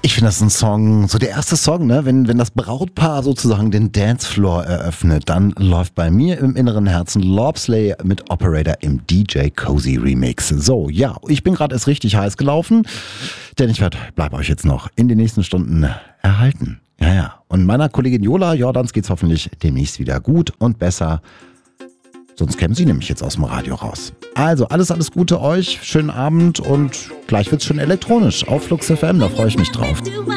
Ich finde das ein Song, so der erste Song, ne? Wenn das Brautpaar sozusagen den Dancefloor eröffnet, dann läuft bei mir im inneren Herzen Lobsley mit Operator im DJ Cozy Remix. So, ja, ich bin gerade erst richtig heiß gelaufen, denn ich bleibe euch jetzt noch in den nächsten Stunden erhalten. Ja. Und meiner Kollegin Jola Jordans geht's hoffentlich demnächst wieder gut und besser. Sonst kämen sie nämlich jetzt aus dem Radio raus. Also, alles Gute euch, schönen Abend und gleich wird's schon elektronisch auf Flux FM, da freue ich mich drauf.